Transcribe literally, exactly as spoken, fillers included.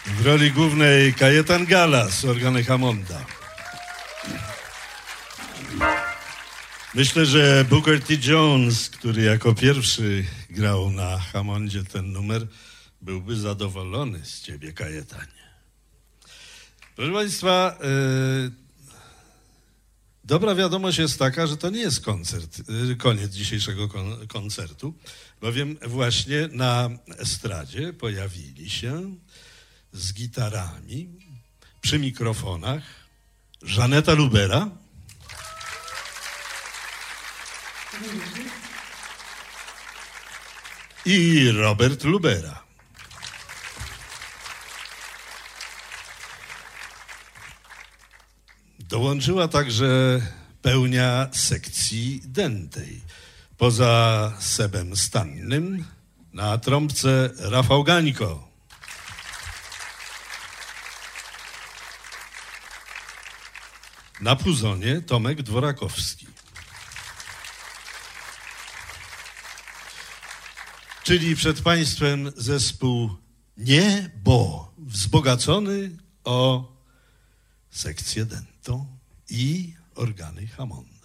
W roli głównej Kajetan Galas, organy Hammonda. Myślę, że Booker T. Jones, który jako pierwszy grał na Hammondzie ten numer, byłby zadowolony z ciebie, Kajetanie. Proszę Państwa, yy, dobra wiadomość jest taka, że to nie jest koncert, yy, koniec dzisiejszego kon- koncertu, bowiem właśnie na estradzie pojawili się z gitarami, przy mikrofonach Żaneta Lubera i Robert Lubera. Dołączyła także pełnia sekcji dętej. Poza Sebem Stannym na trąbce Rafał Gańko. Na puzonie Tomek Dworakowski. Czyli przed Państwem zespół Nie, bo wzbogacony o sekcję dętą i organy Hammond.